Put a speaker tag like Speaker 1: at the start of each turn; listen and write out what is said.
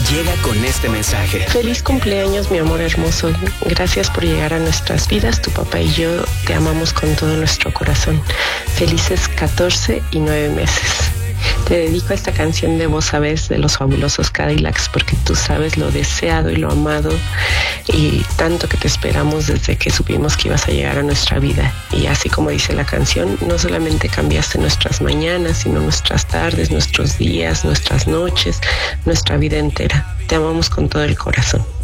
Speaker 1: llega con este mensaje.
Speaker 2: Feliz cumpleaños, mi amor hermoso. Gracias por llegar a nuestras vidas. Tu papá y yo te amamos con todo nuestro corazón. Felices 14 y 9 meses. Te dedico esta canción de Vos Sabés de los Fabulosos Cadillacs porque tú sabes lo deseado y lo amado y tanto que te esperamos desde que supimos que ibas a llegar a nuestra vida. Y así como dice la canción, no solamente cambiaste nuestras mañanas, sino nuestras tardes, nuestros días, nuestras noches, nuestra vida entera. Te amamos con todo el corazón.